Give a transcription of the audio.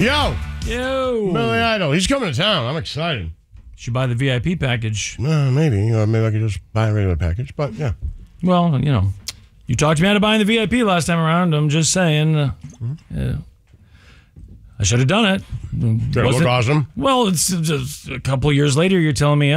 Yo! Yo! Billy Idol. He's coming to town. I'm excited. Should buy the VIP package. Maybe. Maybe I could just buy a regular package, but yeah. Well, you talked me out of buying the VIP last time around. I'm just saying. I should have done it. Did it look awesome? Well, it's just a couple years later, you're telling me,